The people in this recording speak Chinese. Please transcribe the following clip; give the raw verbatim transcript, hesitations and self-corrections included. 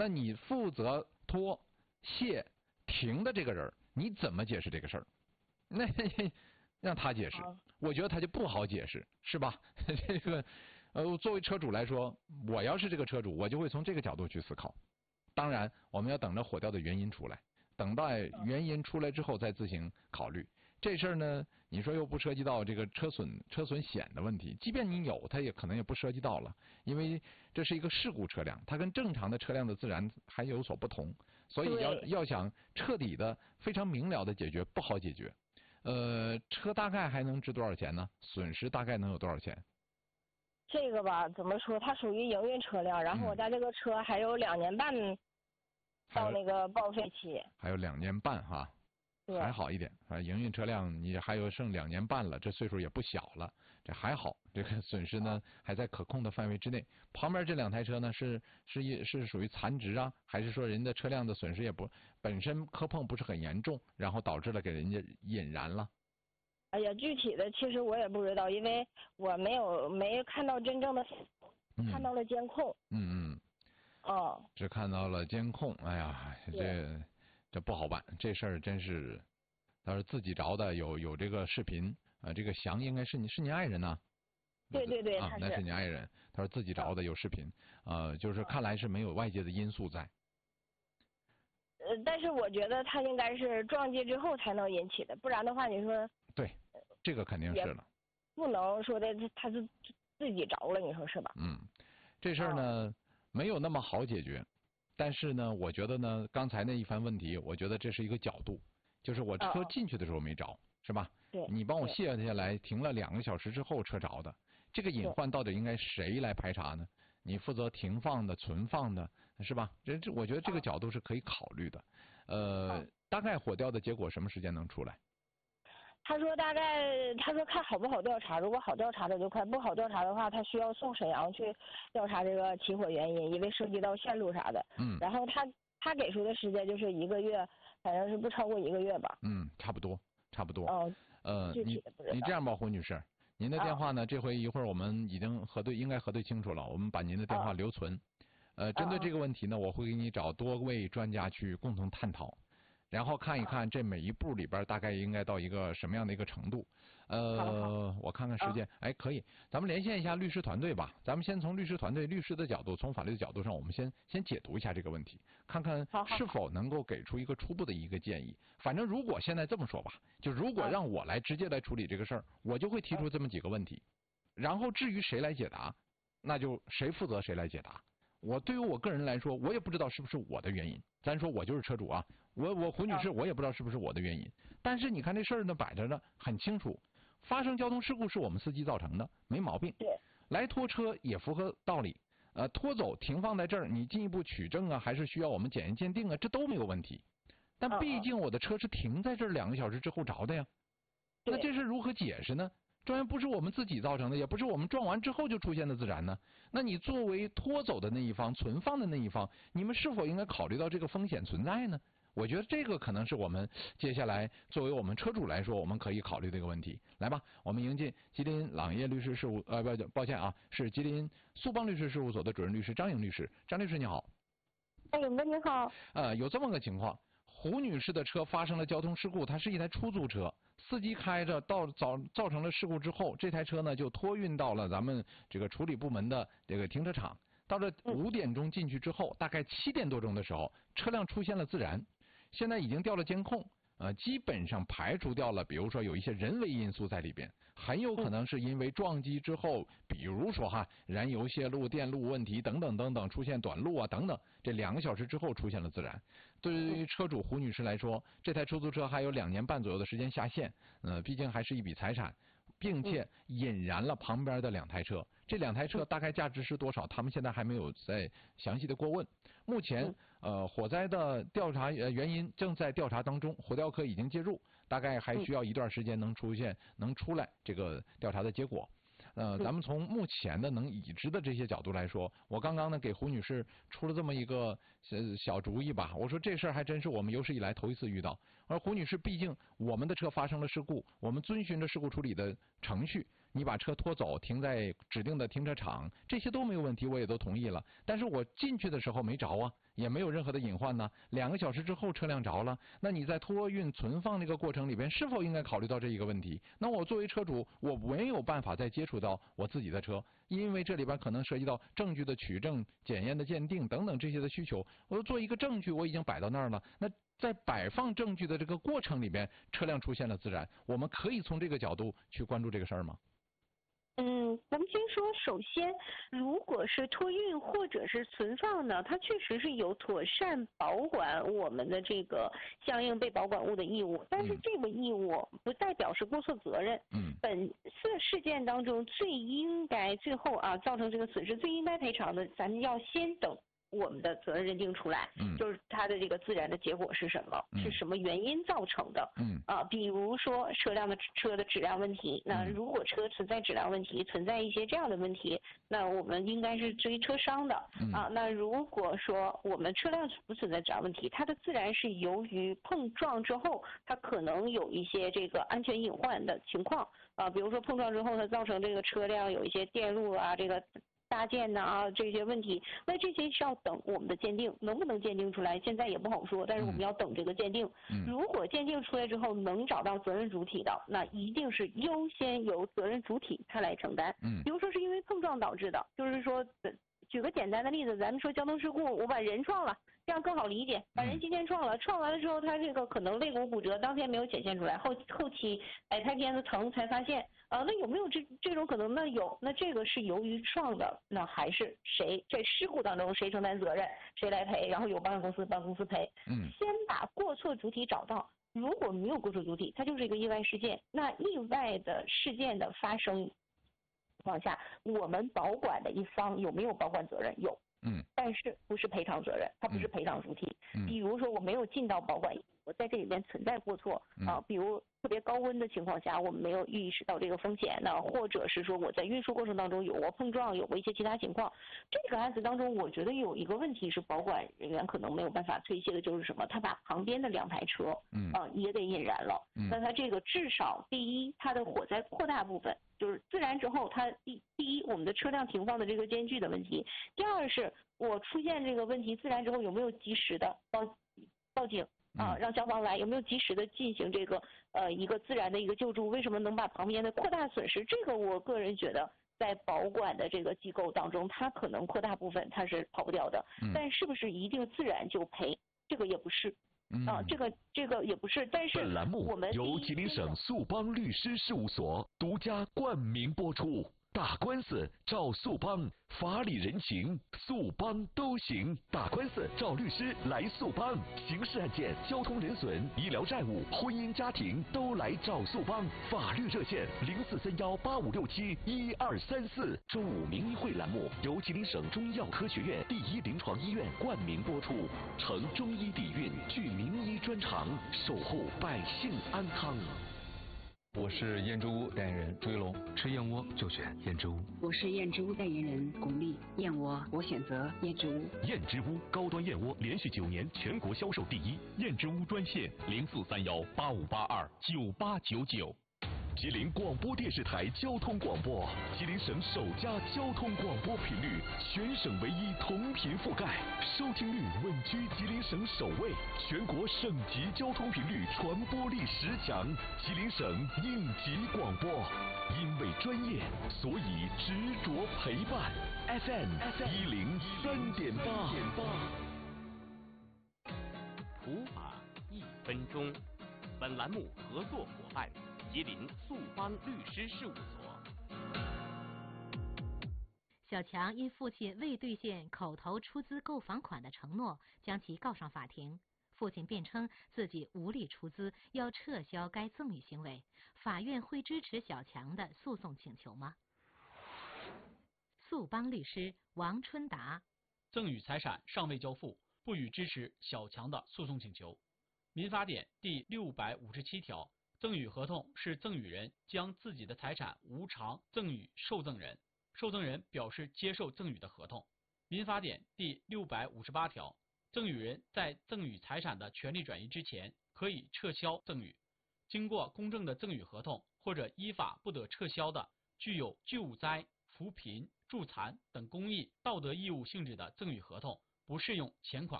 那你负责拖、卸、停的这个人，你怎么解释这个事儿？那让他解释，我觉得他就不好解释，是吧？这个，呃，作为车主来说，我要是这个车主，我就会从这个角度去思考。当然，我们要等着火掉的原因出来，等待原因出来之后再自行考虑。这事儿呢，你说又不涉及到这个车损车损险的问题，即便你有，它也可能也不涉及到了，因为这是一个事故车辆，它跟正常的车辆的自燃还有所不同，所以要要想彻底的、非常明了的解决，不好解决。呃，车大概还能值多少钱呢？损失大概能有多少钱？ 这个吧，怎么说？它属于营运车辆，然后我家这个车还有两年半到那个报废期， 还有两年半哈。还好一点啊，营运车辆你还有剩两年半了，这岁数也不小了，这还好，这个损失呢还在可控的范围之内。旁边这两台车呢是是一是属于残值啊，还是说人的车辆的损失也不本身磕碰不是很严重，然后导致了给人家引燃了？ 哎呀，具体的其实我也不知道，因为我没有没看到真正的，看到了监控。 嗯嗯。 哦。 只看到了监控，哎呀，这。这不好办，这事儿真是，他说自己着的，有有这个视频啊、呃，这个翔应该是你是你爱人呐、啊？ 对对对， 啊，那是你爱人。他说自己着的有视频，呃，就是看来是没有外界的因素在。 呃，但是我觉得他应该是撞击之后才能引起的，不然的话，你说对，这个肯定是了。 不能说的他是自己着了，你说是吧？ 嗯，这事儿呢、哦、没有那么好解决。但是呢，我觉得呢，刚才那一番问题，我觉得这是一个角度，就是我车进去的时候没着，哦、是吧？ 对。 你帮我卸下来，停了两个小时之后车着的，这个隐患到底应该谁来排查呢？你负责停放的、存放的，是吧？这这，我觉得这个角度是可以考虑的。呃，哦、大概火掉的结果什么时间能出来？ 他说大概，他说看好不好调查，如果好调查的就快，不好调查的话，他需要送沈阳去调查这个起火原因，因为涉及到线路啥的。 嗯。 然后他他给出的时间就是一个月，反正是不超过一个月吧。 嗯，差不多，差不多。 哦。 呃，你你这样吧，胡女士，您的电话呢？哦、这回一会儿我们已经核对，应该核对清楚了，我们把您的电话留存。哦、呃，针对这个问题呢，我会给你找多位专家去共同探讨。然后看一看这每一步里边大概应该到一个什么样的一个程度，呃，我看看时间，哎，可以，咱们连线一下律师团队吧。咱们先从律师团队、律师的角度，从法律的角度上，我们先先解读一下这个问题，看看是否能够给出一个初步的一个建议。反正如果现在这么说吧，就如果让我来直接来处理这个事儿，我就会提出这么几个问题，然后至于谁来解答，那就谁负责谁来解答。我对于我个人来说，我也不知道是不是我的原因。咱说我就是车主啊，我我胡女士，我也不知道是不是我的原因。但是你看这事儿呢，摆着呢很清楚，发生交通事故是我们司机造成的，没毛病。 对。 来拖车也符合道理，呃，拖走停放在这儿，你进一步取证啊，还是需要我们检验鉴定啊，这都没有问题。但毕竟我的车是停在这儿两个小时之后着的呀，那这是如何解释呢？这玩意不是我们自己造成的，也不是我们撞完之后就出现的自燃呢。那你作为拖走的那一方、存放的那一方，你们是否应该考虑到这个风险存在呢？我觉得这个可能是我们接下来作为我们车主来说，我们可以考虑的一个问题。来吧，我们迎进吉林朗业律师事务，呃，不，抱歉啊，是吉林速邦律师事务所的主任律师张颖律师。张律师你好。 哎，颖哥你好。 呃，有这么个情况。胡女士的车发生了交通事故，它是一台出租车，司机开着到造造成了事故之后，这台车呢就托运到了咱们这个处理部门的这个停车场。到了五点钟进去之后，大概七点多钟的时候，车辆出现了自燃，现在已经调了监控。呃，基本上排除掉了，比如说有一些人为因素在里边，很有可能是因为撞击之后，比如说哈燃油泄漏、电路问题等等等等，出现短路啊等等，这两个小时之后出现了自燃。对于车主胡女士来说，这台出租车还有两年半左右的时间下线，呃，毕竟还是一笔财产，并且引燃了旁边的两台车。这两台车大概价值是多少？他们现在还没有在详细的过问。目前，呃，火灾的调查呃原因正在调查当中，火调科已经介入，大概还需要一段时间能出现能出来这个调查的结果。呃，咱们从目前的能已知的这些角度来说，我刚刚呢给胡女士出了这么一个呃小主意吧。我说这事儿还真是我们有史以来头一次遇到。而胡女士，毕竟我们的车发生了事故，我们遵循着事故处理的程序， 你把车拖走，停在指定的停车场，这些都没有问题，我也都同意了。但是我进去的时候没着啊，也没有任何的隐患呢。两个小时之后车辆着了，那你在托运存放这个过程里边，是否应该考虑到这一个问题？那我作为车主，我没有办法再接触到我自己的车，因为这里边可能涉及到证据的取证、检验的鉴定等等这些的需求。我做一个证据，我已经摆到那儿了，那在摆放证据的这个过程里边，车辆出现了自燃，我们可以从这个角度去关注这个事儿吗？ 嗯，咱们先说，首先，如果是托运或者是存放呢，它确实是有妥善保管我们的这个相应被保管物的义务，但是这个义务不代表是过错责任。 嗯， 本次事件当中最应该最后啊造成这个损失最应该赔偿的，咱们要先等我们的责任认定出来， 嗯， 就是它的这个自燃的结果是什么， 嗯、 是什么原因造成的， 嗯， 啊，比如说车辆的车的质量问题，那如果车存在质量问题，存在一些这样的问题，那我们应该是追车商的， 嗯、 啊，那如果说我们车辆不存在质量问题，它的自燃是由于碰撞之后，它可能有一些这个安全隐患的情况，啊，比如说碰撞之后它造成这个车辆有一些电路啊，这个搭建呐啊这些问题，那这些是要等我们的鉴定，能不能鉴定出来，现在也不好说，但是我们要等这个鉴定。 嗯、 如果鉴定出来之后能找到责任主体的，那一定是优先由责任主体他来承担。 嗯， 比如说是因为碰撞导致的，就是说，举个简单的例子，咱们说交通事故，我把人撞了，这样更好理解，把人今天撞了，撞完了之后，他这个可能肋骨骨折，当天没有显现出来，后后期哎拍片子疼才发现。啊，那有没有这这种可能？那有，那这个是由于撞的，那还是谁在事故当中谁承担责任，谁来赔？然后有保险公司，保险公司赔。 嗯， 先把过错主体找到，如果没有过错主体，它就是一个意外事件。那意外的事件的发生情况下，我们保管的一方有没有保管责任？有。 嗯， 但是不是赔偿责任，它不是赔偿主体。 嗯， 比如说我没有尽到保管，我在这里面存在过错啊，比如特别高温的情况下，我们没有意识到这个风险呢，或者是说我在运输过程当中有过碰撞，有过一些其他情况。这个案子当中，我觉得有一个问题是保管人员可能没有办法推卸的，就是什么？他把旁边的两台车， 嗯啊也给引燃了。 嗯， 那他这个至少第一，它的火灾扩大部分。就是自燃之后，它第第一，我们的车辆停放的这个间距的问题；第二是我出现这个问题，自燃之后有没有及时的报报警啊，让消防来，有没有及时的进行这个呃一个自燃的一个救助？为什么能把旁边的扩大损失？这个我个人觉得，在保管的这个机构当中，它可能扩大部分它是跑不掉的，但是不是一定自燃就赔？这个也不是。啊，这个这个也不是，但是本栏目我们由吉林省速邦律师事务所独家冠名播出。打官司找速邦，法理人情速邦都行。打官司找律师来速邦，刑事案件、交通人损、医疗债务、婚姻家庭都来找速邦。法律热线零四三幺八五六七一二三四。中午名医会栏目由吉林省中医药科学院第一临床医院冠名播出，承中医底蕴，具名医专长，守护百姓安康。 我是燕之屋代言人朱一龙， 吃燕窝就选燕之屋。 我是燕之屋代言人巩俐，燕窝我选择燕之屋。 燕之屋高端燕窝连续九年全国销售第一。燕之屋专线零四三幺八五八二九八九九。吉林广播电视台交通广播，吉林省首家交通广播频率，全省唯一同频覆盖，收听率稳居吉林省首位，全国省级交通频率传播力十强，吉林省应急广播。因为专业，所以执着陪伴。F M 一零三点八。 普法一分钟，本栏目合作伙伴。吉林速邦律师事务所。 小强因父亲未兑现口头出资购房款的承诺，将其告上法庭。父亲辩称自己无力出资，要撤销该赠与行为。法院会支持小强的诉讼请求吗？速邦律师王春达： 赠与财产尚未交付，不予支持小强的诉讼请求。民法典第六百五十七条。赠与合同是赠与人将自己的财产无偿赠与受赠人，受赠人表示接受赠与的合同。民法典第六百五十八条，赠与人在赠与财产的权利转移之前，可以撤销赠与。经过公证的赠与合同或者依法不得撤销的， 具有救灾、扶贫、助残等公益道德义务性质的赠与合同，不适用前款